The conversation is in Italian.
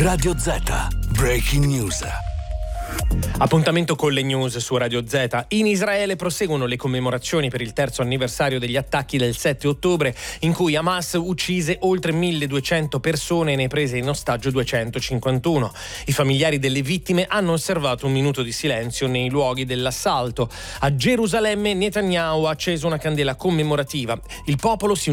Radio Z. Breaking News. Appuntamento con le news su Radio Z. In Israele proseguono le commemorazioni per il terzo anniversario degli attacchi del 7 ottobre, in cui Hamas uccise oltre 1200 persone e ne prese in ostaggio 251. I familiari delle vittime hanno osservato un minuto di silenzio nei luoghi dell'assalto. A Gerusalemme Netanyahu ha acceso una candela commemorativa. Il popolo si